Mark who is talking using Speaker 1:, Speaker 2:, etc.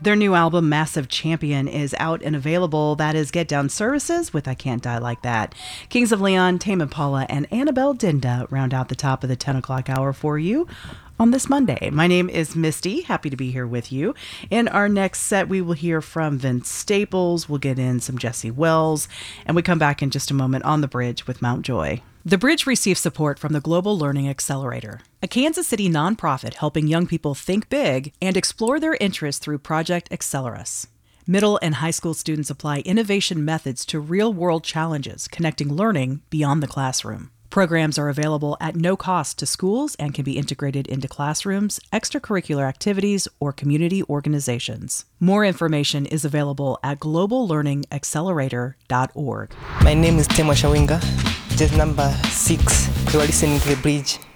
Speaker 1: Their new album, Massive Champion, is out and available. That is Get Down Services with I Can't Die Like That. Kings of Leon, Tame Impala, and Annabelle Dinda round out the top of the 10 o'clock hour for you on this Monday. My name is Misty. Happy to be here with you. In our next set, we will hear from Vince Staples. We'll get in some Jesse Wells, and we come back in just a moment on The Bridge with Mount Joy. The Bridge receives support from the Global Learning Accelerator, a Kansas City nonprofit helping young people think big and explore their interests through Project Accelerus. Middle and high school students apply innovation methods to real-world challenges, connecting learning beyond the classroom. Programs are available at no cost to schools and can be integrated into classrooms, extracurricular activities, or community organizations. More information is available at globallearningaccelerator.org.
Speaker 2: My name is Temo Shawinga, just number 6. You are listening to The Bridge.